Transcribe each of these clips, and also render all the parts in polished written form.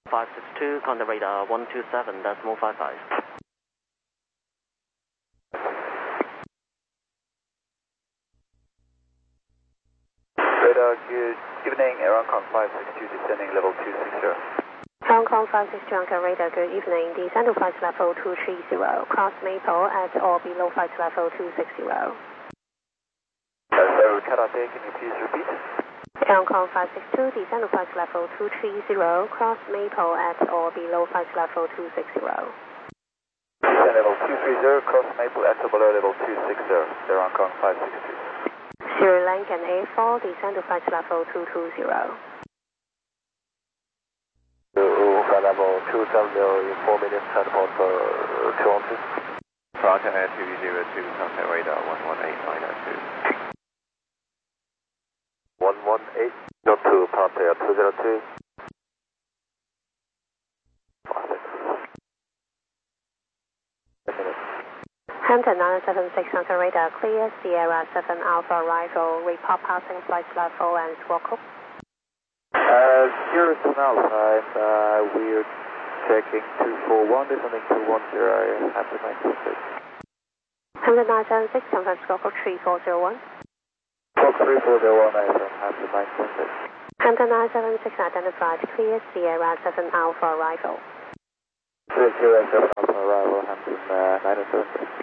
562, contact radar 127.55. Radar, good evening, Air Hong Kong 562 descending level 260. Hong Kong 562 Anchor Radar, good evening, descend to flight level 230, cross Maple at or below flight level 260. Air Karate, can you please repeat? Hong Kong 562, descend to flight level 230, cross Maple at or below flight level 260. Descend level 230, cross Maple at or below level 260, Air Hong Kong 562. Sri Lankan A4, descend to flight level 220. Flight level 270 in 4 minutes, transport for 200. Roger Air 202, contact radar 118902. 118.2, contact Air 202. Hampton 976 Anchor Radar, clear Sierra 7 Alpha arrival, report passing flight level and squawk. Sierra 7 Alpha, we're checking 241, descending 210, Hampton 976. Hampton 976, confirm squawk 3401. Squawk 3401, Hampton 976. Hampton 976 identified, clear Sierra 7 Alpha arrival. Clear Sierra 7 Alpha arrival, Hampton 976.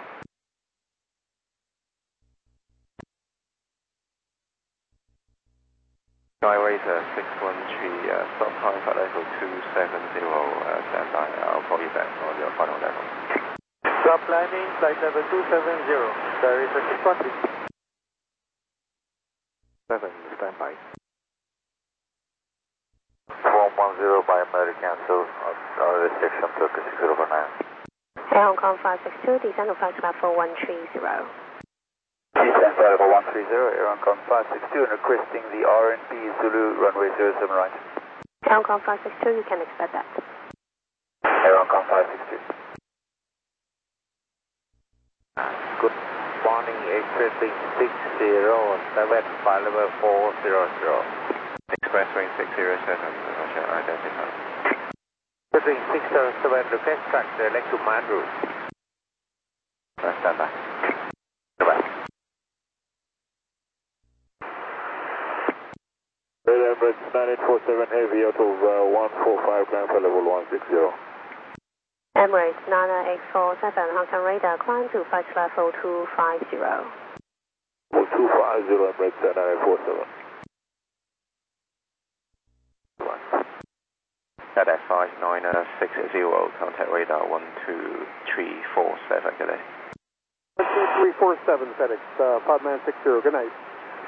Skywayter 613, stop time flight level 270, standby. I'll call you back on your final level. Stop landing, flight level 270, Skywayter 613. 7, standby. 410 by American cancel, restriction Turkish 609. Air Hong Kong 562, descend to flight level 130. Descent flight level 130, Air Hong Kong 562, and requesting the RNP Zulu runway 07 right. Air Hong Kong 562, you can expect that. Air Hong Kong 562. Good morning, expecting 607, flight level 400. Expressway 607, Roger, identify. Expecting 607, request track direct to Mandaru. Standby. Emirates 9847 Heavy out of 145, climb for level 160. Emirates 9847 Hong Kong Radar, climb to flight level 250. Level 250, Emirates 9847. At 5960, contact radar 12347, good day. 12347 FedEx, 5960, good night.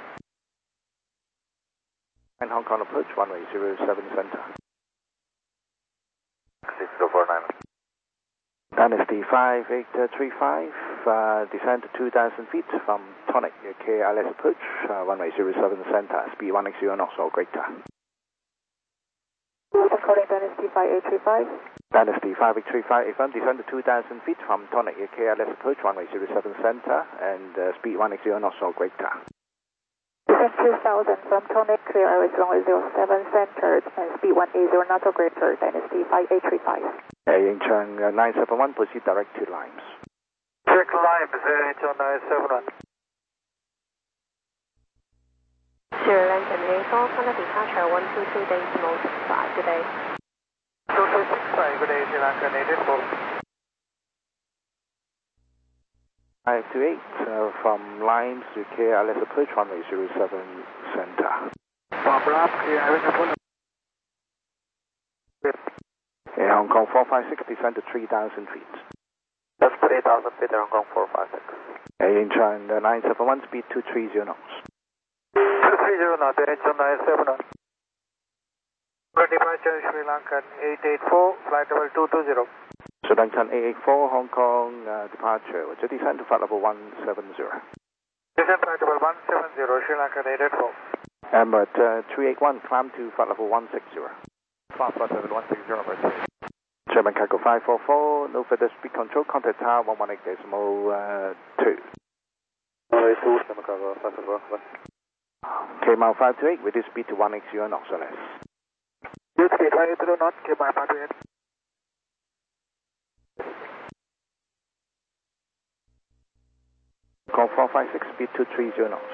And Hong Kong approach, runway 07 center. 6049. Dynasty 5835, descend to 2000 feet from Tonic, KLS approach, runway 07 center, speed 180 knots or greater. Calling Dynasty 5835. Dynasty 5835, FM, descend to 2000 feet from Tonic, KLS approach, runway 07 center, and speed 180 knots or greater. Descend 2000 from Tonic, clear airways runway 07 centered, and speed 180 knots or greater, Dynasty 5835. Yingcheng 971, proceed direct to Limes. Direct Limes, Yingcheng 971. Sri Lankan A4, Canada departure 122.65, good day. 2265, good day, Sri Lankan A4. 528 from Limes to KLS approach, runway 07 center. Barbara, clear airways. Hong Kong 456, descend to 3000 feet. That's 3000 feet, Hong Kong 456. Yingcheng 971, speed 230 knots. 230 knots, Yingcheng 971. Departure Sri Lankan 884, flight level 220. Sri Lankan 884, Hong Kong departure, would you descend to flight level 170? Descend flight level 170, Sri Lankan 884. Emirates 381, climb to flight level 160. Flight level 160, Emirates. German Cargo 544, no further speed control, contact tower 118.2. German Cargo 544. KML 528, reduce speed to 180 knots or less. Good speed 580 knots, K by Patriot. Call 456, speed 230 knots.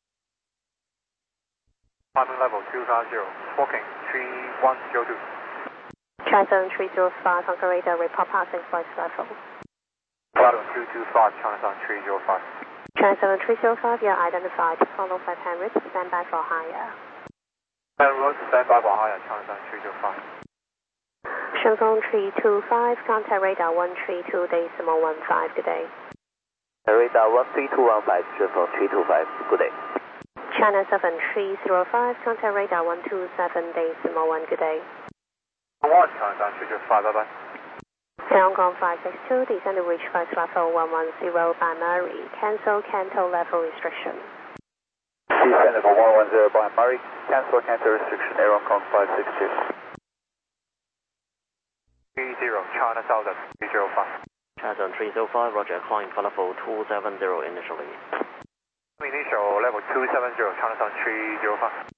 Climbing level 250, walking 3102. China 305, Hong radar, report passing flight level. Bottom 225, China 305. China 305, you're identified. Follow 500, stand by for higher. 10 road, stand by for higher, China 305. Shenfeng 325, contact radar 132.15, good day. Radar 13215, Shenfeng 325, good day. China 7305, contact radar 127.1, good day. 1, China 305, bye bye. Hong Kong 562, descend to reach flight level 110 by Murray. Cancel level restriction. Descend level 110 by Murray. Cancel restriction, Air Hong Kong 562. 30, China 305. China 305, roger, climb for level 270 initially. Initial level 270, China 305.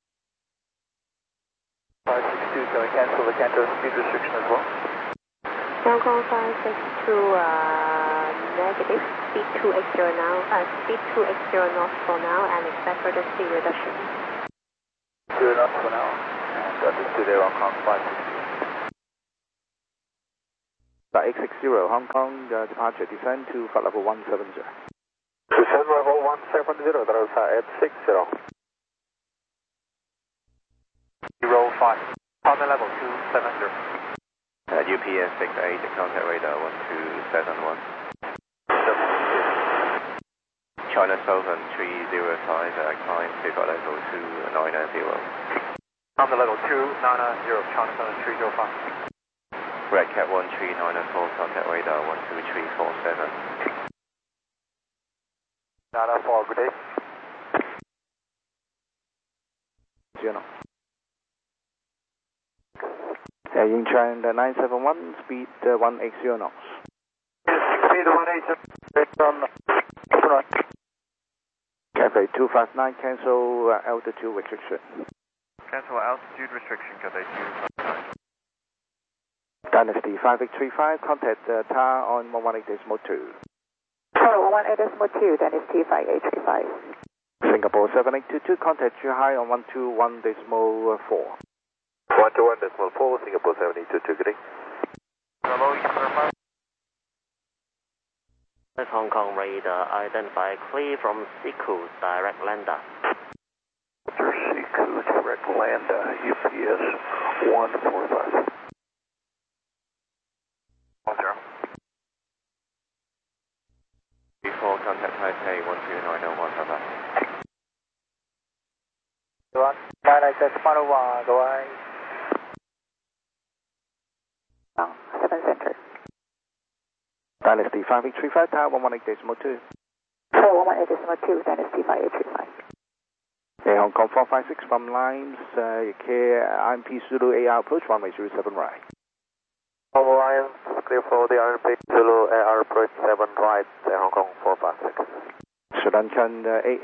562, can we cancel the Cantor speed restriction as well? Hong Kong 562, negative, speed 280 now, speed 280 knots for now, and expect further speed reduction. 0 knots for now, and understood Air Hong Kong 562. 860, Hong Kong departure, descend to flight level 170. Descend level 170, that is 860. 05, climbing level 270. UPS 68, contact radar 1271. China Southern 305, climb to flight level 2990. On the level 290, China Southern 305. Red Cat 13904, contact radar 12347. Nada 4, good day. Yingchuan 971, speed 180 knots. Speed 180, Cathay 259, cancel altitude restriction. Cancel altitude restriction, Cathay 259. Dynasty 5835, contact TAR on 118.2. Tower 118.2, Dynasty 5835. Singapore 7822, contact Zhuhai on 121.4. 121.4, Singapore 7222, good day. Hello, Hong Kong radar, identify clear from Siku, direct lander. Siku, direct lander, UPS 145. 10. Before contact Taipei 12901, bye-bye. 996, final one, go ahead. 7 center. Dynasty 5835, TAR 118.2. Tower 118.2, Dynasty 5835. Hong Kong 456 from Limes, IMP Zulu AR approach, runway 07 right. All Lions, clear for the RP Zulu AR approach 7 right, Hong Kong 456. Sri Lankan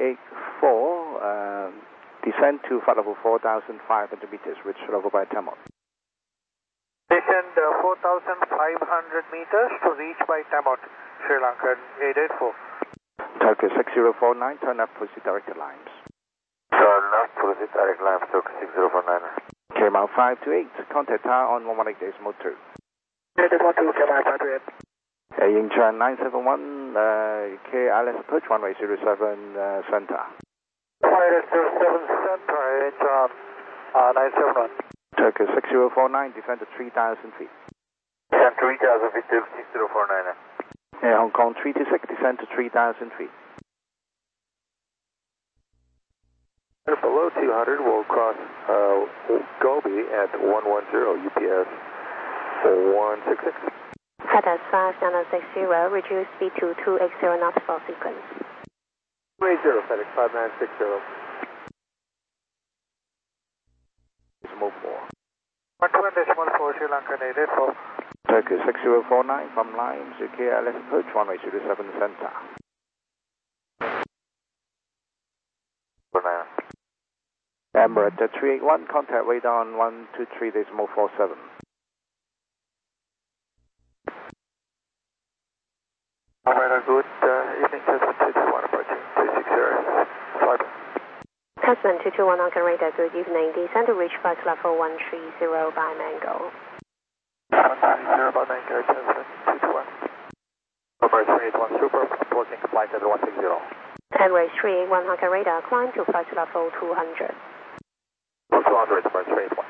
884, descend to flight level 4,500 meters, reach level by Tamil. Descend 4,500 meters to reach by Tamot, Sri Lankan 884. Turkish 6049, turn left, proceed direct lines. Turn left, proceed direct lines, Turkish 6049. KML 528, contact TAR on 118.2. 812, Japan Patriot. Yingchuan 971, KLS approach, runway 07 center. 07 center, Yingchuan 971. Turkish 6049, descend to 3,000 feet. Descend 3,000 feet, Turkish 6049. Hong Kong 326, descend to 3,000 feet. Below 200, we'll cross Gobi at 110, UPS 166. Qatar 5960, reduce speed to 280 knots for sequence. 280, FedEx 5960. Decimal 4. 120.4, Sri Lanka 884. Turkish 6049 from Limes, KLS approach, runway 07 center. 49. Number at 381, contact radar on 123.47. Radar good, evening, Tasman 221 approaching 260, flight. Tasman 221 on radar, good evening. Descend to reach flight level 130 by Mango. 130 by Mango, Tasman 221. Number 381 Super, approaching flight level 160. Emirates 381 Hawker radar, climb to flight level 200. 200, number 381.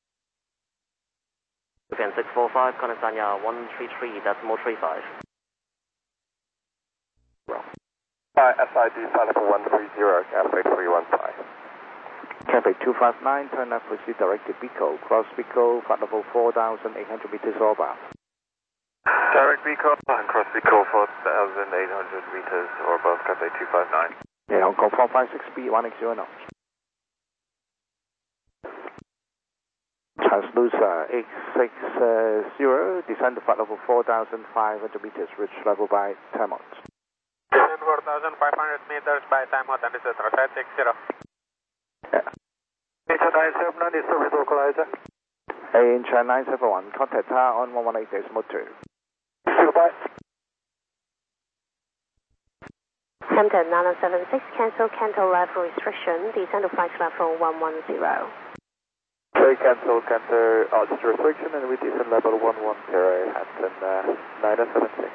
Japan 645, Konosanya 133.35. SID flight level 130, Cafe 315. Cafe 259, turn left, proceed direct to Pico. Cross Pico, flight level 4,800 meters over. Direct Pico, and cross Pico 4,800 meters or above, Cafe 259. Yeah, Hong Kong 456, speed 180 knots. Translucer 860, descend to flight level 4,500 meters, reach level by Tamot. 4,500 meters by Tamot, and it's a traffic 60. Yeah. Inch 979 is service localizer. Inch 971, contact tower on 118.2. Goodbye. Hampton 976, cancel left restriction, descend to flight level 110. Okay, cancel altitude restriction and we descend level 110, Hampton 976.